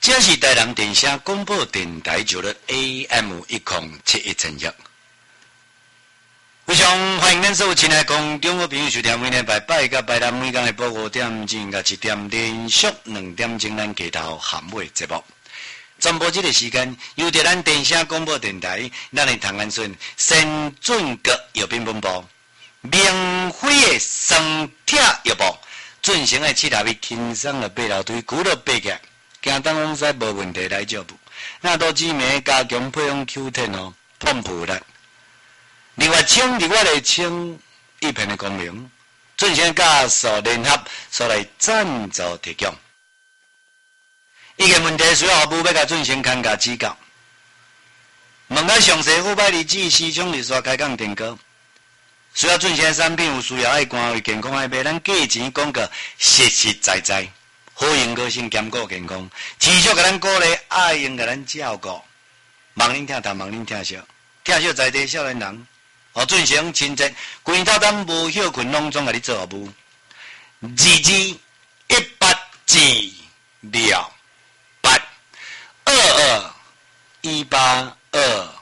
这是台南电声广播电台九的 AM1071。非常欢迎咱所有亲爱观众和朋友收听每礼拜甲拜六每天下晡5点钟甲7点连续2点钟咱街头含尾节目。全部这个时间由着咱电声广播电台，咱的唐安顺先准国药品本部、明辉的生铁药部进行的7台轻松的八楼推古乐八格。行当往西无问题来照顾，那都只名加强配用 Q10 哦，pomp力。另外清的清一片的功能，进行加速联合所来赞助提供。伊个问题需要服务要甲进行看价指教。问个详细购买日子、市场日刷开讲电告。需要进行的产品有需要爱关为健康爱买，咱价钱广告实实在在。好用个性兼顾健康，持续给咱鼓励，爱用给咱照顾。望恁听谈，望恁听笑，听笑在地少年人，进行亲切，规套咱无休困拢总给你做服务。118822